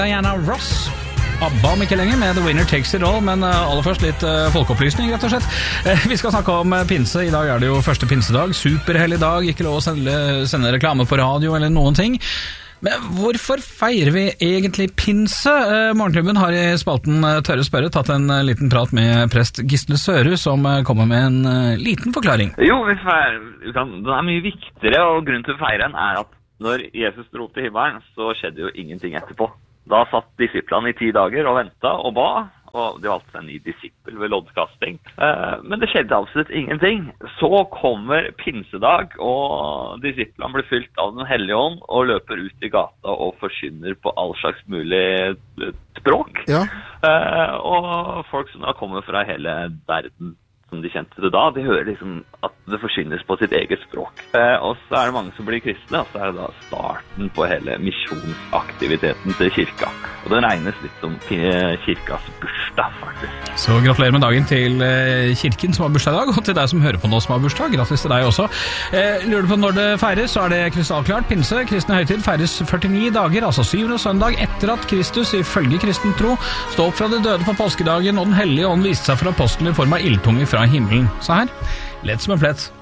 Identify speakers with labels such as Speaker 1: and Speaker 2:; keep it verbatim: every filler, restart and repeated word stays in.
Speaker 1: Diana Ross. ABBA om ikke lenger med The Winner Takes It All, men aller først litt folkeopplysning, rett og slett. Vi skal snakke om pinse. I dag er det jo første pinsedag, superhellig dag, ikke lov å sende, sende reklame på radio eller noen ting. Men hvorfor feirer vi egentlig pinse? Morgenklubben har i spalten Tørre spørre tatt en liten prat med prest Gisle Søru, som kommer med en liten forklaring.
Speaker 2: Jo, vi feirer, den er mye viktigere, og grunnen til å feire den er at når Jesus dro til himmelen, så skjedde jo ingenting etterpå. Da satt disiplene i ti dager og ventet og ba, og de valgte seg en ny disippel ved loddkasting. Men det skjedde absolutt ingenting. Så kommer pinsedag, og disiplene blir fylt av den hellige ånd og løper ut i gata og forkynner på all slags mulig språk. Ja. Og folk som da kommer fra hele verden, som de kjente det da, de hører liksom at det forkynnes på sitt eget språk. Eh, og så er det mange som blir kristne, og så er det da starten på hele misjonsaktiviteten til kirka. Og den regnes litt som kirkas bursdag, faktisk.
Speaker 1: Så gratulerer med dagen til kirken som har bursdag i dag, og til deg som hører på nå som har bursdag. Grattis til deg også. Eh, lurer du på når det feires, så er det krystallklart. Pinse, kristne høytid, feires førtini dager, altså syvende søndag etter at Kristus, ifølge kristen tro, stod opp fra det døde på påskedagen, og den hellige ånd viste seg for apostelen i form av ildtunge fra himmelen. Så her, lett som en plett.